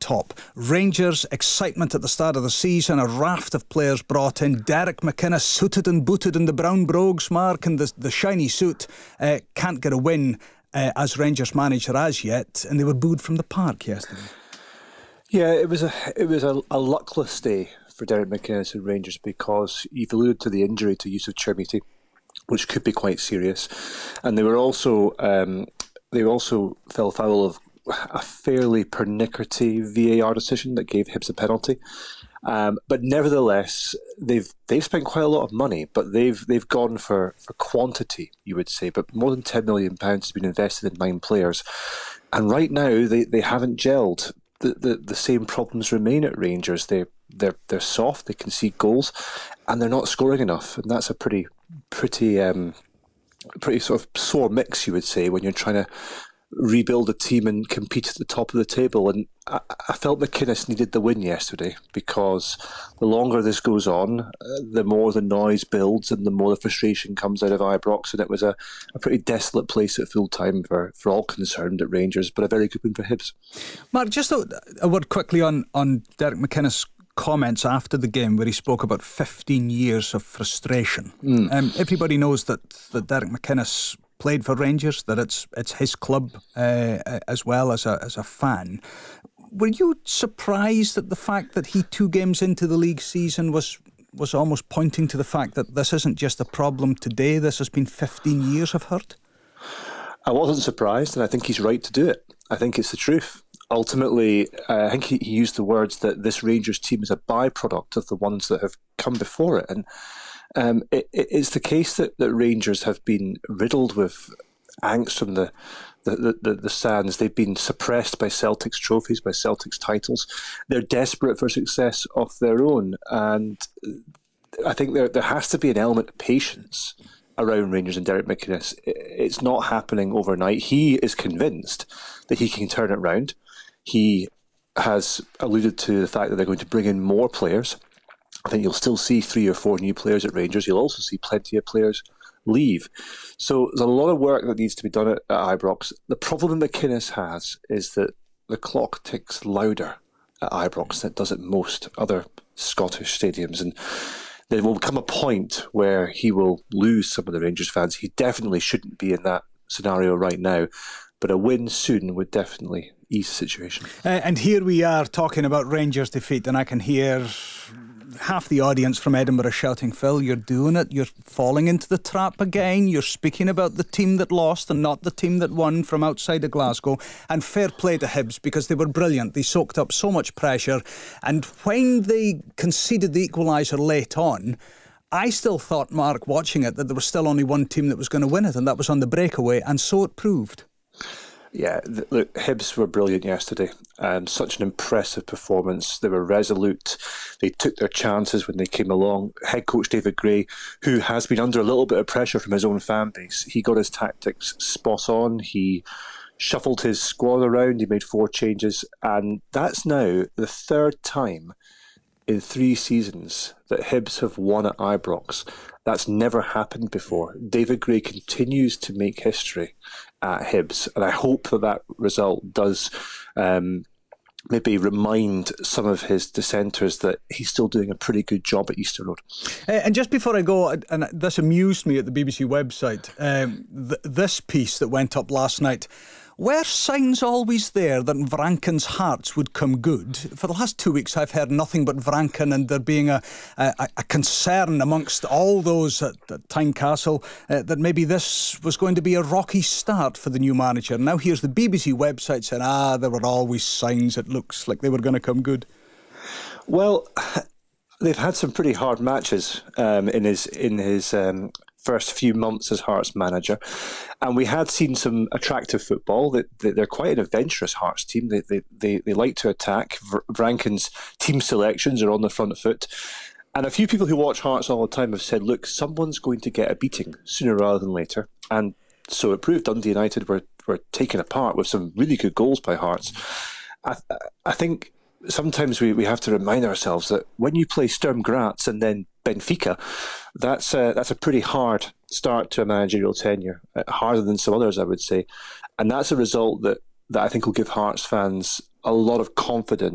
top. Rangers, excitement at the start of the season, a raft of players brought in. Derek McInnes, suited and booted in the brown brogues, Mark, and the shiny suit, can't get a win as Rangers manager as yet, and they were booed from the park yesterday. Yeah, it was a luckless day for Derek McInnes and Rangers, because you've alluded to the injury to Yusuf Chermiti, which could be quite serious, and they also fell foul of a fairly pernickety VAR decision that gave Hibs a penalty. But nevertheless, they've spent quite a lot of money, but they've gone for quantity, you would say. But more than £10 million has been invested in 9 players, and right now they haven't gelled. The same problems remain at Rangers. They're soft, they concede goals, and they're not scoring enough. And that's a pretty sort of sore mix, you would say, when you're trying to rebuild a team and compete at the top of the table. And I felt McInnes needed the win yesterday, because the longer this goes on, the more the noise builds and the more the frustration comes out of Ibrox. And it was a pretty desolate place at full time for all concerned at Rangers, but a very good win for Hibs. Mark, just a word quickly on Derek McInnes' comments after the game, where he spoke about 15 years of frustration. Everybody knows that Derek McInnes played for Rangers, that it's his club as well as a fan. Were you surprised at the fact that he, 2 games into the league season, was almost pointing to the fact that this isn't just a problem today, this has been 15 years of hurt? I wasn't surprised, and I think he's right to do it. I think it's the truth. Ultimately, I think he used the words that this Rangers team is a byproduct of the ones that have come before it. And it's the case that Rangers have been riddled with angst from the stands. They've been suppressed by Celtic's trophies, by Celtic's titles. They're desperate for success of their own. And I think there has to be an element of patience around Rangers and Derek McInnes. It's not happening overnight. He is convinced that he can turn it round. He has alluded to the fact that they're going to bring in more players. I think you'll still see 3 or 4 new players at Rangers. You'll also see plenty of players leave. So there's a lot of work that needs to be done at Ibrox. The problem that McInnes has is that the clock ticks louder at Ibrox than it does at most other Scottish stadiums. And there will come a point where he will lose some of the Rangers fans. He definitely shouldn't be in that scenario right now, but a win soon would definitely ease the situation. And here we are talking about Rangers' defeat, and I can hear half the audience from Edinburgh shouting, Phil, you're doing it, you're falling into the trap again, you're speaking about the team that lost and not the team that won from outside of Glasgow. And fair play to Hibs, because they were brilliant. They soaked up so much pressure, and when they conceded the equaliser late on, I still thought, Mark, watching it, that there was still only one team that was going to win it, and that was on the breakaway, and so it proved. Yeah, look, Hibs were brilliant yesterday. Such an impressive performance. They were resolute. They took their chances when they came along. Head coach David Gray, who has been under a little bit of pressure from his own fan base, he got his tactics spot on. He shuffled his squad around. He made 4 changes. And that's now the 3rd time in 3 seasons that Hibs have won at Ibrox. That's never happened before. David Gray continues to make history at Hibs, and I hope that result does maybe remind some of his dissenters that he's still doing a pretty good job at Easter Road. And just before I go, and this amused me at the BBC website, this piece that went up last night, were signs always there that Vranken's Hearts would come good? For the last 2 weeks, I've heard nothing but Vranken, and there being a concern amongst all those at Tynecastle that maybe this was going to be a rocky start for the new manager. Now here's the BBC website saying, there were always signs. It looks like they were going to come good. Well, they've had some pretty hard matches in his first few months as Hearts manager, and we had seen some attractive football. That they're quite an adventurous Hearts team. They like to attack. Vranken's team selections are on the front foot, and a few people who watch Hearts all the time have said, "Look, someone's going to get a beating sooner rather than later," and so it proved. Dundee United were taken apart with some really good goals by Hearts. I think sometimes we have to remind ourselves that when you play Sturm Graz and then Benfica, that's a pretty hard start to a managerial tenure, harder than some others, I would say. And that's a result that I think will give Hearts fans a lot of confidence